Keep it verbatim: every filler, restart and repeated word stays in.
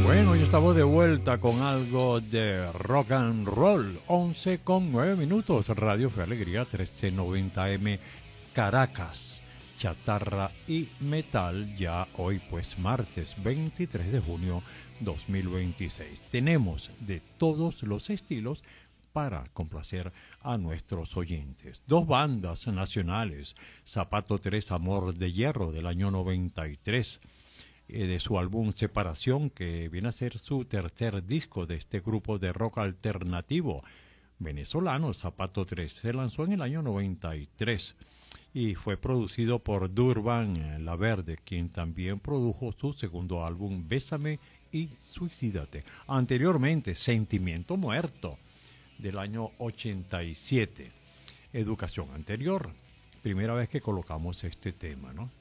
Bueno, ya estamos de vuelta con algo de rock and roll. once con nueve minutos. Radio Fe Alegría trece noventa M Caracas. Chatarra y metal ya hoy pues martes veintitrés de junio dos mil veintiséis. Tenemos de todos los estilos para complacer a nuestros oyentes. Dos bandas nacionales, Zapato tres Amor de Hierro del año noventa y tres, eh, de su álbum Separación, que viene a ser su tercer disco de este grupo de rock alternativo venezolano. Zapato tres se lanzó en el año noventa y tres y fue producido por Durban La Verde, quien también produjo su segundo álbum Bésame y Suicídate. Anteriormente, Sentimiento Muerto del año ochenta y siete. Educación Anterior, primera vez que colocamos este tema, ¿no?